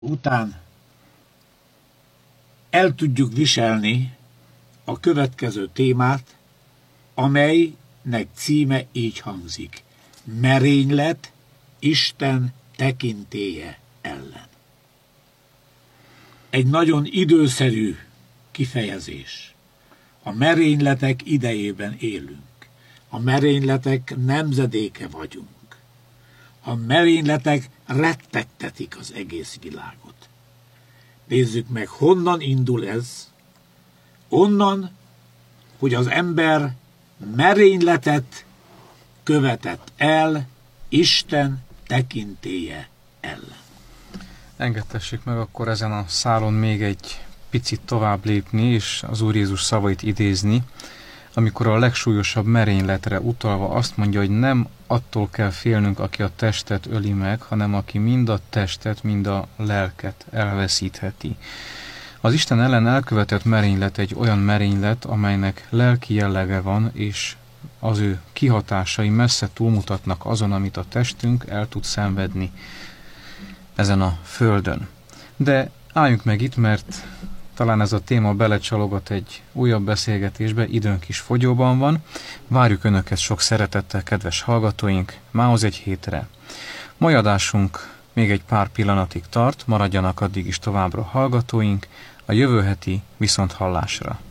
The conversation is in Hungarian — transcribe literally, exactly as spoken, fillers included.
után el tudjuk viselni a következő témát, amelynek címe így hangzik: merénylet Isten tekintélye ellen. Egy nagyon időszerű kifejezés. A merényletek idejében élünk. A merényletek nemzedéke vagyunk. A merényletek rettegtetik az egész világot. Nézzük meg, honnan indul ez. Onnan, hogy az ember merényletet követett el Isten tekintélye ellen. Engedtessék meg akkor ezen a szálon még egy picit tovább lépni, és az Úr Jézus szavait idézni, amikor a legsúlyosabb merényletre utalva azt mondja, hogy nem attól kell félnünk, aki a testet öli meg, hanem aki mind a testet, mind a lelket elveszítheti. Az Isten ellen elkövetett merénylet egy olyan merénylet, amelynek lelki jellege van, és az ő kihatásai messze túlmutatnak azon, amit a testünk el tud szenvedni ezen a földön. De álljunk meg itt, mert talán ez a téma belecsalogat egy újabb beszélgetésbe, időnk is fogyóban van. Várjuk Önöket sok szeretettel, kedves hallgatóink, mához egy hétre. Mai adásunk még egy pár pillanatig tart, maradjanak addig is továbbra hallgatóink, a jövő heti viszonthallásra.